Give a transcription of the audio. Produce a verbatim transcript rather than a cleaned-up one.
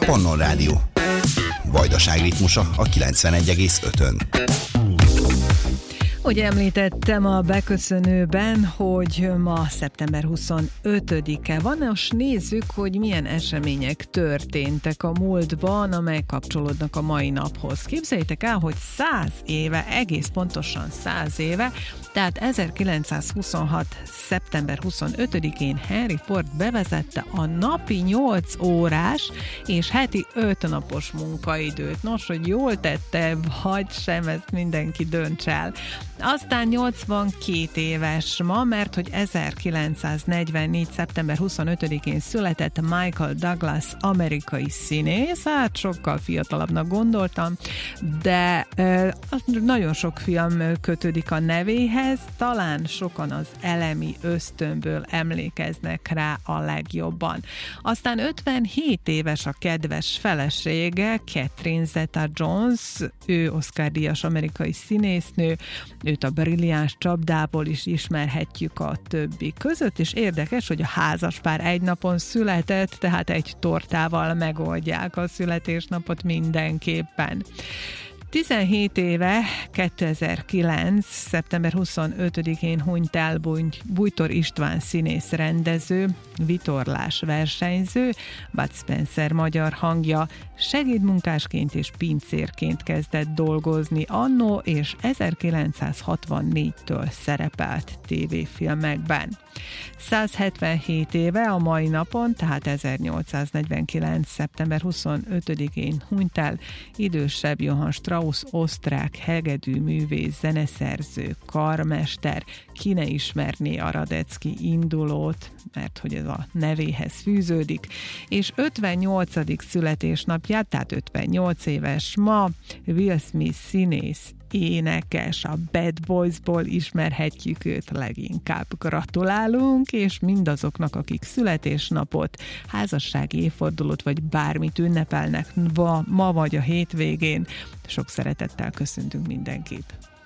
Pannon Rádió. Vajdaság ritmusa a kilencvenegy egész ötön. Úgy említettem a beköszönőben, hogy ma szeptember huszonötödike van, és nézzük, hogy milyen események történtek a múltban, amely kapcsolódnak a mai naphoz. Képzeljétek el, hogy száz éve, egész pontosan száz éve, tehát ezerkilencszázhuszonhat. szeptember huszonötödikén Henry Ford bevezette a napi nyolc órás és heti öt napos munkaidőt. Nos, hogy jól tette, vagy sem, ezt mindenki dönts el. Aztán nyolcvankét éves ma, mert hogy ezerkilencszáznegyvennégy. szeptember huszonötödikén született Michael Douglas, amerikai színész. Hát sokkal fiatalabbnak gondoltam, de e, nagyon sok film kötődik a nevéhez, talán sokan az Elemi ösztönből emlékeznek rá a legjobban. Aztán ötvenhét éves a kedves felesége, Catherine Zeta-Jones, ő Oscar-díjas amerikai színésznő, őt a Brilliáns csapdából is ismerhetjük a többi között, és érdekes, hogy a házaspár egy napon született, tehát egy tortával megoldják a születésnapot mindenképpen. tizenhét éve, kétezer-kilenc. szeptember huszonötödikén hunyt el Bújtor István színész rendező, vitorlás versenyző, Bud Spencer magyar hangja, segédmunkásként és pincérként kezdett dolgozni annó, és ezerkilencszázhatvannégytől szerepelt tévéfilmekben. százhetvenhét éve a mai napon, tehát ezernyolcszáznegyvenkilenc. szeptember huszonötödikén hunyt el idősebb Johann Strauss osztrák hegedűművész, zeneszerző, karmester. Ki ne ismerné a Radetzky indulót, mert hogy ez a nevéhez fűződik, és ötvennyolcadik születésnapját, tehát ötvennyolc éves ma, Will Smith színész, énekes, a Bad Boysból ismerhetjük őt leginkább. Gratulálunk, és mindazoknak, akik születésnapot, házassági évfordulót, vagy bármit ünnepelnek ma vagy a hétvégén, sok szeretettel köszöntünk mindenkit.